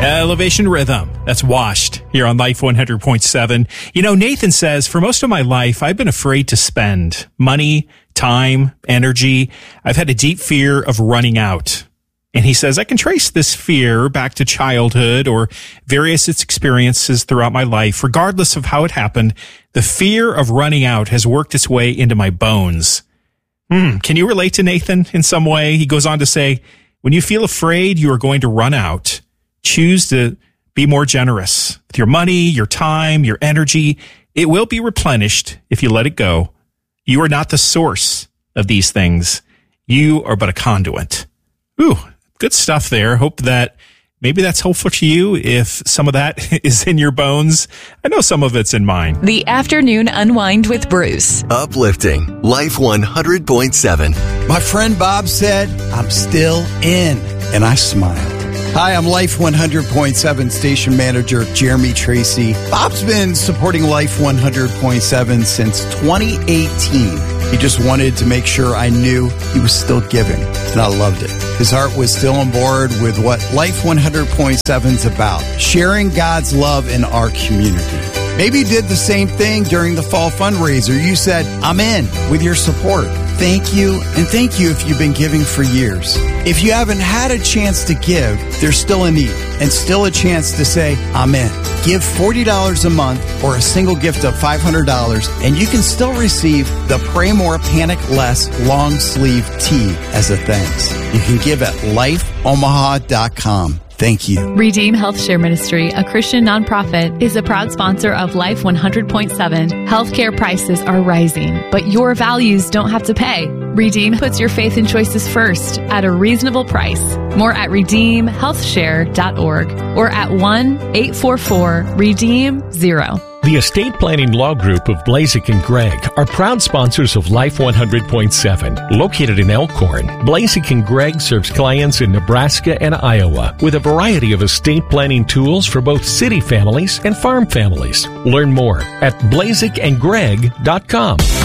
Elevation Rhythm. That's Washed here on Life 100.7. You know, Nathan says, for most of my life, I've been afraid to spend money, time, energy. I've had a deep fear of running out. And he says, I can trace this fear back to childhood or various experiences throughout my life. Regardless of how it happened, the fear of running out has worked its way into my bones. Can you relate to Nathan in some way? He goes on to say, when you feel afraid you are going to run out, choose to be more generous with your money, your time, your energy. It will be replenished if you let it go. You are not the source of these things. You are but a conduit. Ooh, good stuff there. Hope that maybe that's helpful to you if some of that is in your bones. I know some of it's in mine. The Afternoon Unwind with Bruce. Uplifting. Life 100.7. My friend Bob said, I'm still in, and I smiled. Hi, I'm Life 100.7 station manager Jeremy Tracy. Bob's been supporting Life 100.7 since 2018. He just wanted to make sure I knew he was still giving, and I loved it. His heart was still on board with what Life 100.7 is about, sharing God's love in our community. Maybe you did the same thing during the fall fundraiser. You said, I'm in with your support. Thank you, and thank you if you've been giving for years. If you haven't had a chance to give, there's still a need and still a chance to say, I'm in. Give $40 a month or a single gift of $500, and you can still receive the Pray More, Panic Less long sleeve tee as a thanks. You can give at lifeomaha.com. Thank you. Redeem Health Share Ministry, a Christian nonprofit, is a proud sponsor of Life 100.7. Healthcare prices are rising, but your values don't have to pay. Redeem puts your faith and choices first at a reasonable price. More at redeemhealthshare.org or at 1-844-REDEEM-0. The Estate Planning Law Group of Blazek and Gregg are proud sponsors of Life 100.7. Located in Elkhorn, Blazek and Gregg serves clients in Nebraska and Iowa with a variety of estate planning tools for both city families and farm families. Learn more at blazekandgregg.com.